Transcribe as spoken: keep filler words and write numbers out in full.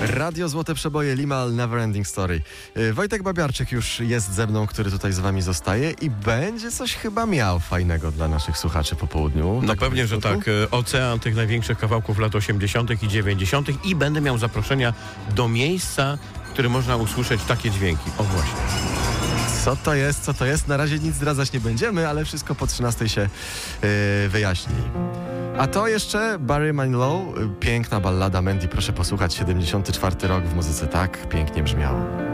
Radio Złote Przeboje, Limahl, Neverending Story. Wojtek Babiarczyk już jest ze mną, który tutaj z wami zostaje i będzie coś chyba miał fajnego dla naszych słuchaczy po południu. No tak pewnie, że tak. Ocean tych największych kawałków lat osiemdziesiątych i dziewięćdziesiątych i będę miał zaproszenia do miejsca, w którym można usłyszeć takie dźwięki. O właśnie. Co to jest, co to jest? Na razie nic zdradzać nie będziemy, ale wszystko po trzynastej się yy, wyjaśni. A to jeszcze Barry Manilow, piękna ballada Mandy, proszę posłuchać, siedemdziesiąty czwarty rok w muzyce tak pięknie brzmiał.